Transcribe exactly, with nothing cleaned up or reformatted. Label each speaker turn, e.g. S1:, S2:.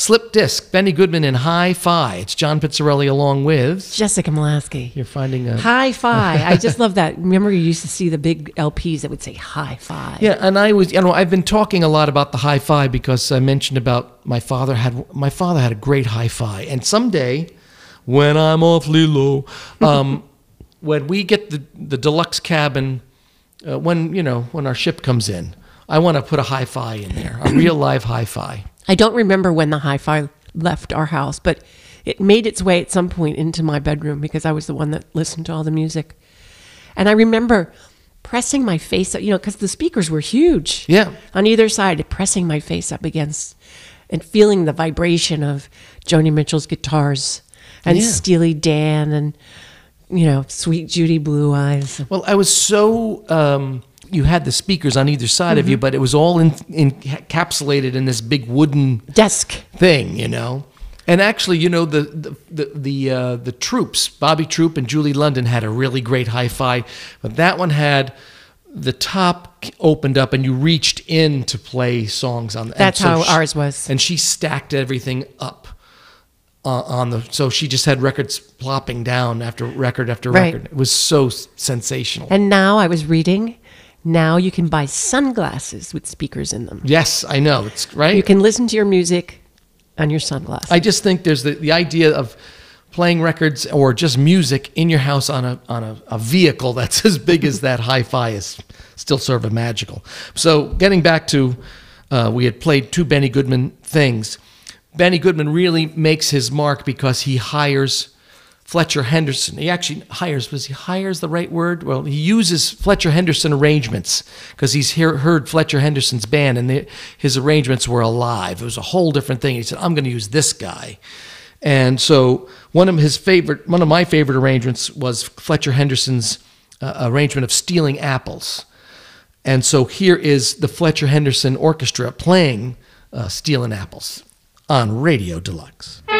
S1: Slip Disc, Benny Goodman in Hi-Fi. It's John Pizzarelli along with
S2: Jessica Molaski.
S1: You're finding a
S2: Hi-Fi. I just love that. Remember, you used to see the big L Ps that would say Hi-Fi.
S1: Yeah, and I was, you know, I've been talking a lot about the Hi-Fi because I mentioned about my father had my father had a great Hi-Fi, and someday, when I'm awfully low, um, when we get the the deluxe cabin, uh, when you know when our ship comes in, I want to put a Hi-Fi in there, a real live Hi-Fi.
S2: I don't remember when the Hi-Fi left our house, but it made its way at some point into my bedroom because I was the one that listened to all the music. And I remember pressing my face up, you know, because the speakers were huge.
S1: Yeah.
S2: On either side, pressing my face up against and feeling the vibration of Joni Mitchell's guitars and
S1: Yeah.
S2: Steely Dan and, you know, Sweet Judy Blue Eyes.
S1: Well, I was so um, you had the speakers on either side
S2: Mm-hmm.
S1: of you, but it was all in, in, encapsulated in this big wooden
S2: Desk.
S1: thing, you know. And actually, you know, the the the the, uh, the Troops, Bobby Troop and Julie London had a really great Hi-Fi, but that one had the top opened up and you reached in to play songs on.
S2: That's
S1: so
S2: how
S1: she,
S2: ours was.
S1: And she stacked everything up uh, on the. So she just had records plopping down after record after
S2: Right.
S1: record. It was so sensational.
S2: And now I was reading, now you can buy sunglasses with speakers in them.
S1: Yes, I know. It's right.
S2: You can listen to your music on your sunglasses.
S1: I just think there's the, the idea of playing records or just music in your house on a on a, a vehicle that's as big as that Hi-Fi is still sort of magical. So getting back to, uh, we had played two Benny Goodman things. Benny Goodman really makes his mark because he hires Fletcher Henderson. He actually hires, was he hires the right word? Well, he uses Fletcher Henderson arrangements because he's hear, heard Fletcher Henderson's band and the, his arrangements were alive. It was a whole different thing. He said, I'm going to use this guy. And so one of his favorite, one of my favorite arrangements was Fletcher Henderson's uh, arrangement of Stealing Apples. And so here is the Fletcher Henderson Orchestra playing uh, Stealing Apples on Radio Deluxe.